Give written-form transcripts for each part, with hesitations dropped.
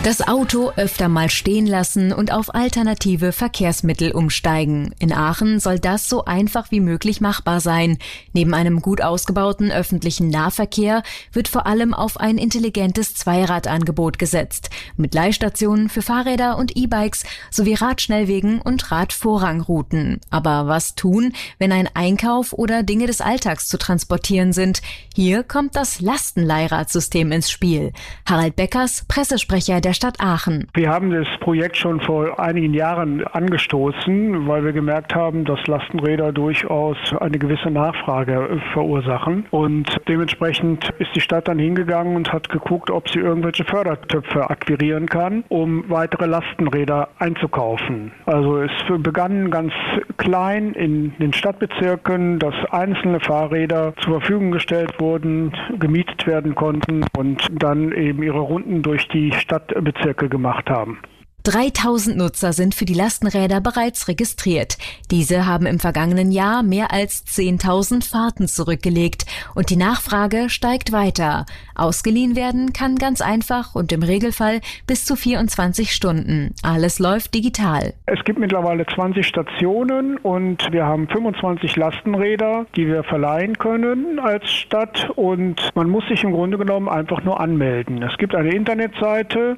Das Auto öfter mal stehen lassen und auf alternative Verkehrsmittel umsteigen. In Aachen soll das so einfach wie möglich machbar sein. Neben einem gut ausgebauten öffentlichen Nahverkehr wird vor allem auf ein intelligentes Zweiradangebot gesetzt. Mit Leihstationen für Fahrräder und E-Bikes sowie Radschnellwegen und Radvorrangrouten. Aber was tun, wenn ein Einkauf oder Dinge des Alltags zu transportieren sind? Hier kommt das Lastenleihradsystem ins Spiel. Harald Beckers, Pressesprecher der Stadt Aachen. Wir haben das Projekt schon vor einigen Jahren angestoßen, weil wir gemerkt haben, dass Lastenräder durchaus eine gewisse Nachfrage verursachen. Und dementsprechend ist die Stadt dann hingegangen und hat geguckt, ob sie irgendwelche Fördertöpfe akquirieren kann, um weitere Lastenräder einzukaufen. Also es begann ganz klein in den Stadtbezirken, dass einzelne Fahrräder zur Verfügung gestellt wurden, gemietet werden konnten und dann eben ihre Runden durch die Stadtbezirke gemacht haben. 3000 Nutzer sind für die Lastenräder bereits registriert. Diese haben im vergangenen Jahr mehr als 10.000 Fahrten zurückgelegt und die Nachfrage steigt weiter. Ausgeliehen werden kann ganz einfach und im Regelfall bis zu 24 Stunden. Alles läuft digital. Es gibt mittlerweile 20 Stationen und wir haben 25 Lastenräder, die wir verleihen können als Stadt, und man muss sich im Grunde genommen einfach nur anmelden. Es gibt eine Internetseite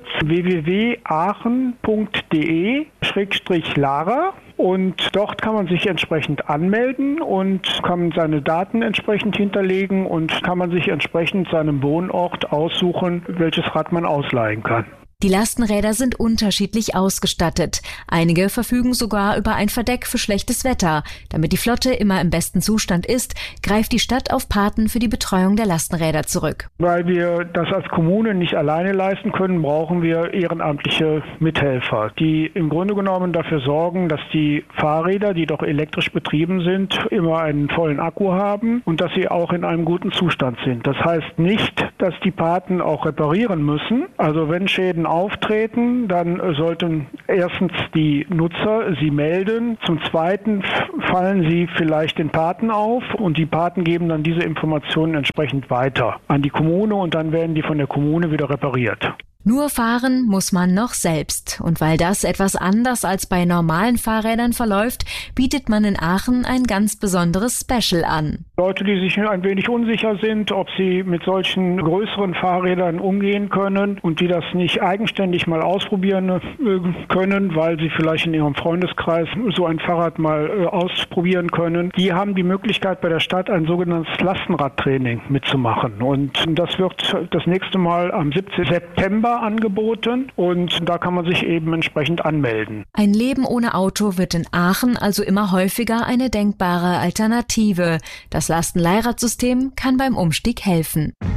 www.aachen.de/Lara. Und dort kann man sich entsprechend anmelden und kann seine Daten entsprechend hinterlegen und kann man sich entsprechend seinem Wohnort aussuchen, welches Rad man ausleihen kann. Die Lastenräder sind unterschiedlich ausgestattet. Einige verfügen sogar über ein Verdeck für schlechtes Wetter. Damit die Flotte immer im besten Zustand ist, greift die Stadt auf Paten für die Betreuung der Lastenräder zurück. Weil wir das als Kommune nicht alleine leisten können, brauchen wir ehrenamtliche Mithelfer, die im Grunde genommen dafür sorgen, dass die Fahrräder, die doch elektrisch betrieben sind, immer einen vollen Akku haben und dass sie auch in einem guten Zustand sind. Das heißt nicht, dass die Paten auch reparieren müssen. Also wenn Schäden auftreten, dann sollten erstens die Nutzer sie melden. Zum Zweiten fallen sie vielleicht den Paten auf und die Paten geben dann diese Informationen entsprechend weiter an die Kommune und dann werden die von der Kommune wieder repariert. Nur fahren muss man noch selbst. Und weil das etwas anders als bei normalen Fahrrädern verläuft, bietet man in Aachen ein ganz besonderes Special an. Leute, die sich ein wenig unsicher sind, ob sie mit solchen größeren Fahrrädern umgehen können und die das nicht eigenständig mal ausprobieren können, weil sie vielleicht in ihrem Freundeskreis so ein Fahrrad mal ausprobieren können, die haben die Möglichkeit, bei der Stadt ein sogenanntes Lastenradtraining mitzumachen. Und das wird das nächste Mal am 17. September angeboten und da kann man sich eben entsprechend anmelden. Ein Leben ohne Auto wird in Aachen also immer häufiger eine denkbare Alternative. Das Lastenleihradsystem kann beim Umstieg helfen.